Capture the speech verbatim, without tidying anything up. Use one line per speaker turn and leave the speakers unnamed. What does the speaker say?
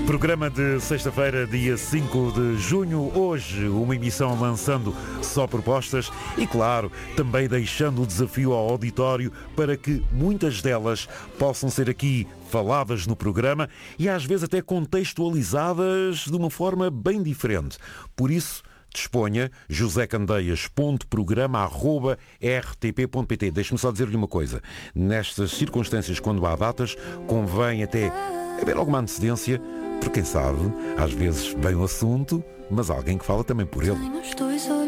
Programa de sexta-feira, dia cinco de junho. Hoje, uma emissão lançando só propostas e, claro, também deixando o desafio ao auditório para que muitas delas possam ser aqui faladas no programa e às vezes até contextualizadas de uma forma bem diferente. Por isso, disponha josé candeias ponto programa arroba r t p ponto p t. Deixe-me só dizer-lhe uma coisa. Nestas circunstâncias, quando há datas, convém até haver alguma antecedência, porque quem sabe, às vezes vem o assunto, mas alguém que fala também por ele.